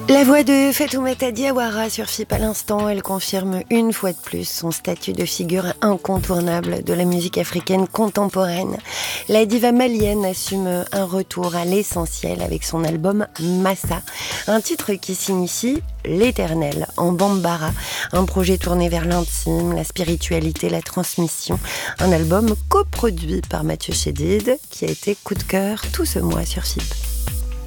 La voix de Fatoumata Diawara sur FIP à l'instant, elle confirme une fois de plus son statut de figure incontournable de la musique africaine contemporaine. La diva malienne assume un retour à l'essentiel avec son album Massa, un titre qui signifie l'éternel en bambara, un projet tourné vers l'intime, la spiritualité, la transmission, un album coproduit par Mathieu Chédid qui a été coup de cœur tout ce mois sur FIP.